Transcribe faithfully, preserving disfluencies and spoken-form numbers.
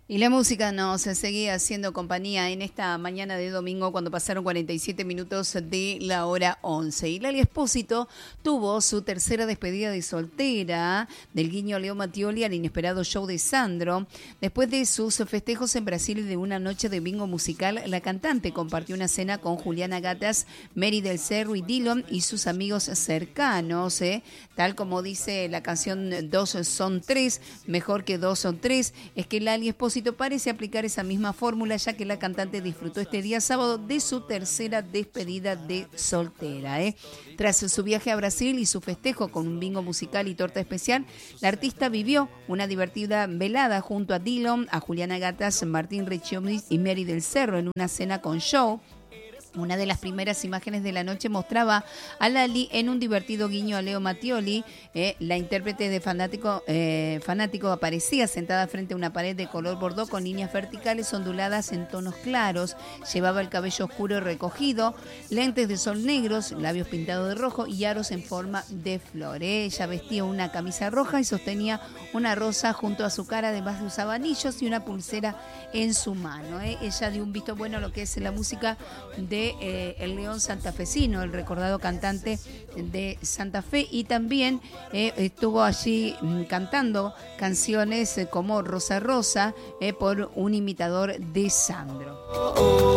Y la música nos seguía haciendo compañía en esta mañana de domingo cuando pasaron cuarenta y siete minutos de la hora once. Y Lali Espósito tuvo su tercera despedida de soltera del guiño Leo Mattioli al inesperado show de Sandro. Después de sus festejos en Brasil y de una noche de bingo musical, la cantante compartió una cena con Juliana Gatas, Mary del Cerro y Dillon y sus amigos cercanos. ¿eh? Tal como dice la canción Dos son tres, mejor que dos son tres, es que Lali Espósito parece aplicar esa misma fórmula, ya que la cantante disfrutó este día sábado de su tercera despedida de soltera. ¿eh? Tras su viaje a Brasil y su festejo con un bingo musical y torta especial, la artista vivió una divertida velada junto a Dillon, a Juliana Gatas, Martín Recchionis y Mary del Cerro en una cena con show. Una de las primeras imágenes de la noche mostraba a Lali en un divertido guiño a Leo Mattioli. Eh, la intérprete de fanático, eh, fanático aparecía sentada frente a una pared de color bordó con líneas verticales onduladas en tonos claros. Llevaba el cabello oscuro recogido, lentes de sol negros, labios pintados de rojo y aros en forma de flor. Eh. Ella vestía una camisa roja y sostenía una rosa junto a su cara, además de usaba anillos y una pulsera en su mano. Eh. Ella dio un visto bueno a lo que es la música de Eh, el León santafesino, el recordado cantante de Santa Fe, y también eh, estuvo allí mm, cantando canciones eh, como Rosa Rosa eh, por un imitador de Sandro.